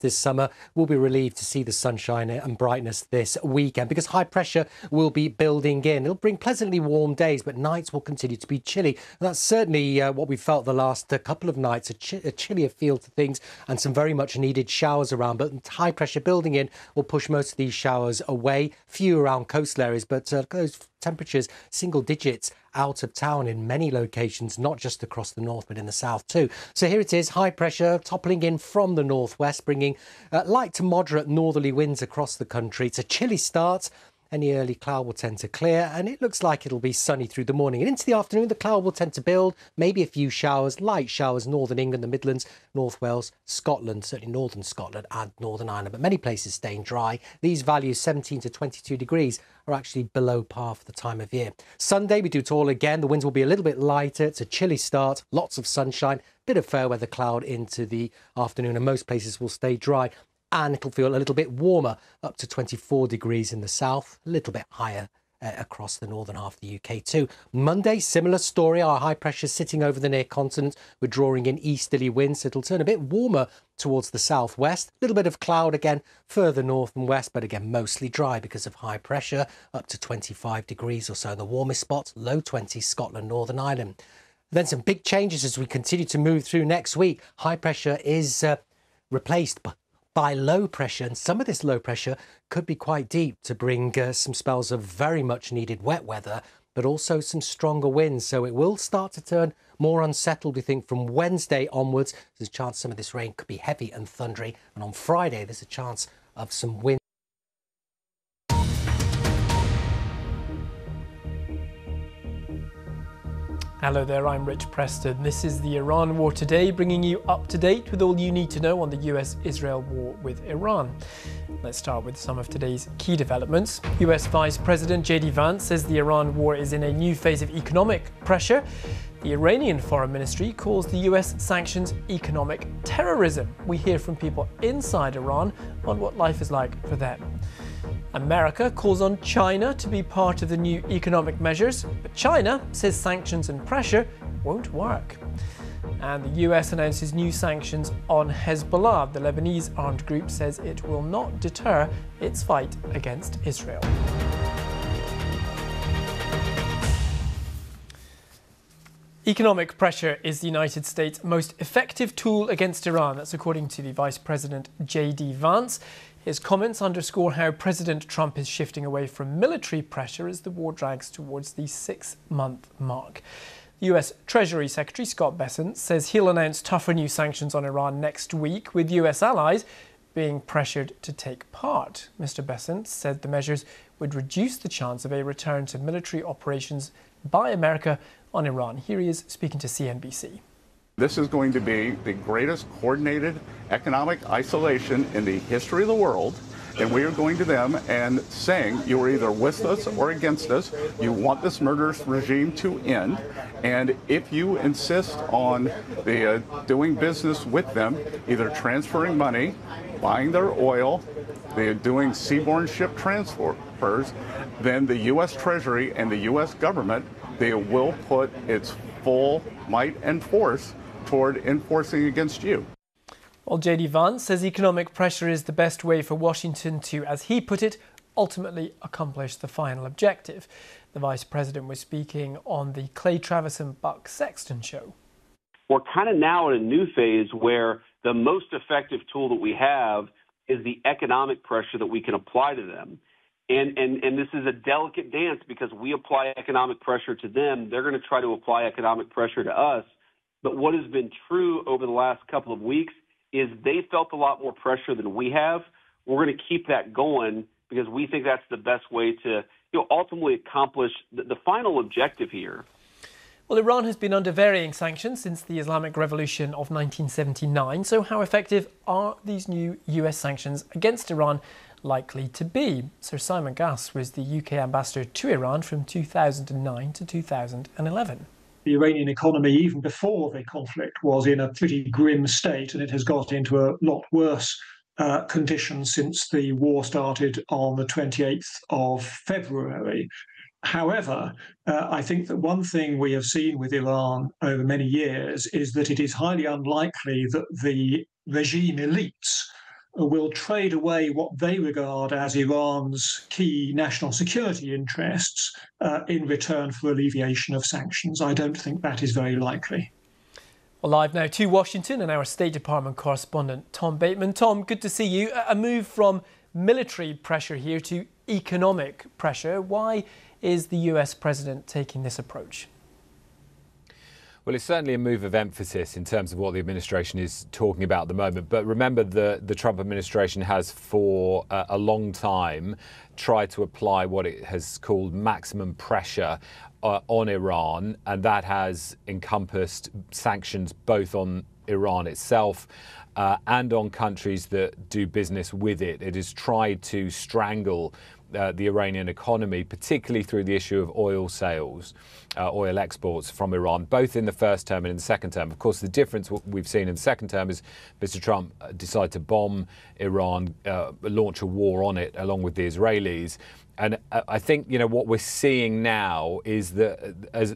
this summer will be relieved to see the sunshine and brightness this weekend because high pressure will be building in. It'll bring pleasantly warm days, but nights will continue to be chilly. And that's certainly what we felt the last couple of nights, a chillier feel to things and some very much needed showers around. But high pressure building in will push most of these showers away. Few around coastal areas, but those temperatures, single digits out of town in many locations, not just across the north, but in the south too. So here it is, high pressure toppling in from the northwest, bringing light to moderate northerly winds across the country. It's a chilly start. Any early cloud will tend to clear, and it looks like it'll be sunny through the morning. And into the afternoon, the cloud will tend to build, maybe a few showers, light showers, northern England, the Midlands, North Wales, Scotland, certainly northern Scotland and Northern Ireland, but many places staying dry. These values, 17 to 22 degrees, are actually below par for the time of year. Sunday, we do it all again. The winds will be a little bit lighter. It's a chilly start, lots of sunshine, bit of fair weather cloud into the afternoon, and most places will stay dry. And it'll feel a little bit warmer, up to 24 degrees in the south, a little bit higher across the northern half of the UK too. Monday, similar story. Our high pressure sitting over the near continent. We're drawing in easterly winds. It'll turn a bit warmer towards the southwest. A little bit of cloud again further north and west, but again mostly dry because of high pressure, up to 25 degrees or so in the warmest spots, low 20s, Scotland, Northern Ireland. Then some big changes as we continue to move through next week. High pressure is replaced by low pressure, and some of this low pressure could be quite deep to bring some spells of very much needed wet weather, but also some stronger winds. So it will start to turn more unsettled, we think, from Wednesday onwards. There's a chance some of this rain could be heavy and thundery, and on Friday there's a chance of some wind. Hello there, I'm Rich Preston. This is the Iran War Today, bringing you up to date with all you need to know on the US-Israel war with Iran. Let's start with some of today's key developments. US Vice President J.D. Vance says the Iran war is in a new phase of economic pressure. The Iranian Foreign Ministry calls the US sanctions economic terrorism. We hear from people inside Iran on what life is like for them. America calls on China to be part of the new economic measures, but China says sanctions and pressure won't work. And the US announces new sanctions on Hezbollah. The Lebanese armed group says it will not deter its fight against Israel. Economic pressure is the United States' most effective tool against Iran. That's according to the Vice President J.D. Vance. His comments underscore how President Trump is shifting away from military pressure as the war drags towards the 6-month mark. US Treasury Secretary Scott Bessent says he'll announce tougher new sanctions on Iran next week, with US allies being pressured to take part. Mr. Bessent said the measures would reduce the chance of a return to military operations by America on Iran. Here he is speaking to CNBC. This is going to be the greatest coordinated economic isolation in the history of the world. And we are going to them and saying, you are either with us or against us. You want this murderous regime to end. And if you insist on doing business with them, either transferring money, buying their oil, they're doing seaborne ship transfers, then the U.S. Treasury and the U.S. government, they will put its full might and force toward enforcing against you. Well, J.D. Vance says economic pressure is the best way for Washington to, as he put it, ultimately accomplish the final objective. The Vice President was speaking on the Clay Travis and Buck Sexton show. We're kind of now in a new phase where the most effective tool that we have is the economic pressure that we can apply to them. And this is a delicate dance because we apply economic pressure to them. They're going to try to apply economic pressure to us. But what has been true over the last couple of weeks is they felt a lot more pressure than we have. We're going to keep that going because we think that's the best way to ultimately accomplish the final objective here. Well, Iran has been under varying sanctions since the Islamic Revolution of 1979. So how effective are these new US sanctions against Iran likely to be? Sir Simon Gass was the UK ambassador to Iran from 2009 to 2011. The Iranian economy, even before the conflict, was in a pretty grim state, and it has got into a lot worse condition since the war started on the 28th of February. However, I think that one thing we have seen with Iran over many years is that it is highly unlikely that the regime elites will trade away what they regard as Iran's key national security interests in return for alleviation of sanctions. I don't think that is very likely. Well, live now to Washington and our State Department correspondent, Tom Bateman. Tom, good to see you. A move from military pressure here to economic pressure. Why is the US president taking this approach? Well, it's certainly a move of emphasis in terms of what the administration is talking about at the moment. But remember, the Trump administration has for a long time tried to apply what it has called maximum pressure on Iran, and that has encompassed sanctions both on Iran itself and on countries that do business with it. It has tried to strangle the Iranian economy, particularly through the issue of oil sales, oil exports from Iran, both in the first term and in the second term. Of course, the difference we've seen in the second term is Mr. Trump decided to bomb Iran, launch a war on it along with the Israelis. And I think, what we're seeing now is that as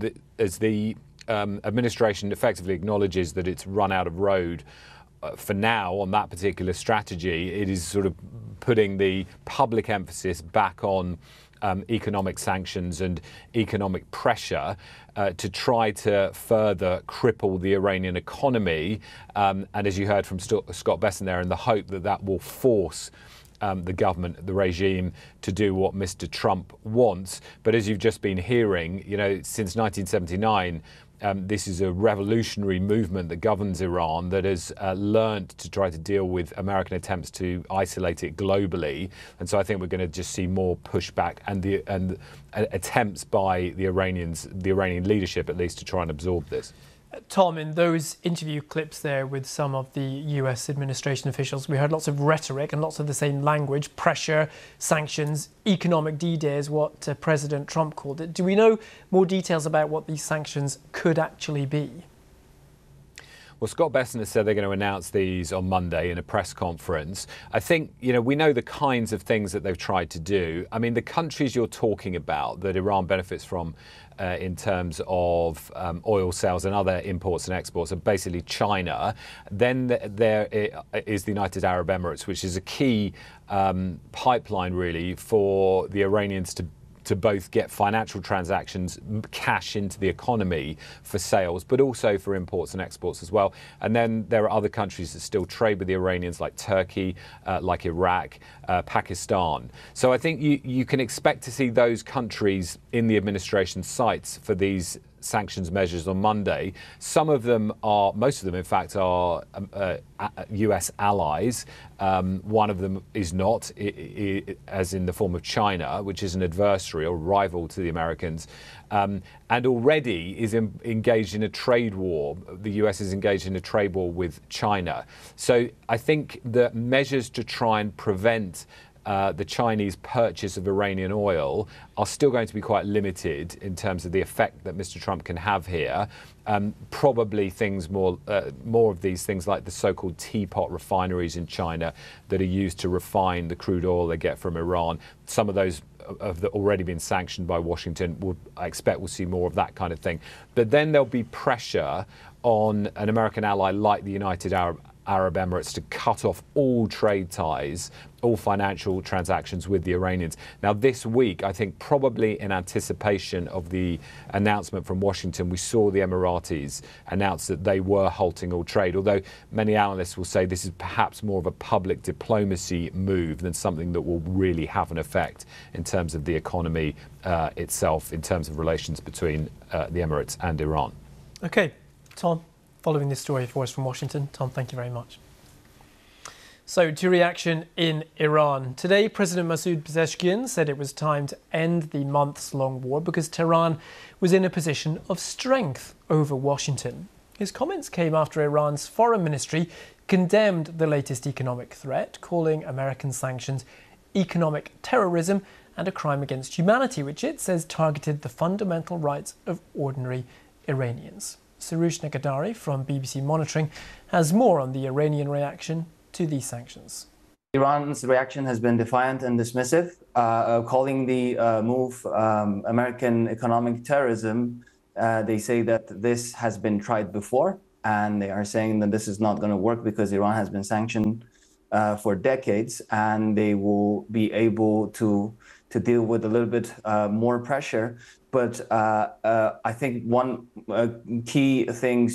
the administration effectively acknowledges that it's run out of road for now on that particular strategy, it is sort of putting the public emphasis back on economic sanctions and economic pressure to try to further cripple the Iranian economy. And as you heard from Scott Besson there, in the hope that that will force the government, the regime, to do what Mr. Trump wants. But as you've just been hearing, since 1979, this is a revolutionary movement that governs Iran that has learned to try to deal with American attempts to isolate it globally. And so I think we're going to just see more pushback and attempts by the Iranian leadership, at least, to try and absorb this. Tom, in those interview clips there with some of the US administration officials, we heard lots of rhetoric and lots of the same language: pressure, sanctions, economic D-Day is what President Trump called it. Do we know more details about what these sanctions could actually be? Well, Scott Besson has said they're going to announce these on Monday in a press conference. I think, we know the kinds of things that they've tried to do. I mean, the countries you're talking about that Iran benefits from in terms of oil sales and other imports and exports are basically China. Then there is the United Arab Emirates, which is a key pipeline, really, for the Iranians to both get financial transactions, cash into the economy for sales, but also for imports and exports as well. And then there are other countries that still trade with the Iranians, like Turkey, like Iraq, Pakistan. So I think you can expect to see those countries in the administration's sights for these sanctions measures on Monday. Most of them, in fact, are US allies. One of them is not, as in the form of China, which is an adversary or rival to the Americans, and already is engaged in a trade war. The US is engaged in a trade war with China. So I think the measures to try and prevent the Chinese purchase of Iranian oil are still going to be quite limited in terms of the effect that Mr. Trump can have here. Probably things more of these things like the so-called teapot refineries in China that are used to refine the crude oil they get from Iran. Some of those have already been sanctioned by Washington. I expect we'll see more of that kind of thing. But then there'll be pressure on an American ally like the United Arab Emirates to cut off all trade ties, all financial transactions with the Iranians. Now, this week, I think probably in anticipation of the announcement from Washington, we saw the Emiratis announce that they were halting all trade, although many analysts will say this is perhaps more of a public diplomacy move than something that will really have an effect in terms of the economy itself, in terms of relations between the Emirates and Iran. OK, Tom, following this story for us from Washington. Tom, thank you very much. So, to reaction in Iran. Today, President Masoud Pezeshkian said it was time to end the months-long war because Tehran was in a position of strength over Washington. His comments came after Iran's foreign ministry condemned the latest economic threat, calling American sanctions economic terrorism and a crime against humanity, which it says targeted the fundamental rights of ordinary Iranians. Sarush Nagadari from BBC Monitoring has more on the Iranian reaction to these sanctions. Iran's reaction has been defiant and dismissive, calling the move American economic terrorism. They say that this has been tried before, and they are saying that this is not going to work because Iran has been sanctioned for decades, and they will be able to deal with a little bit more pressure. But I think one key thing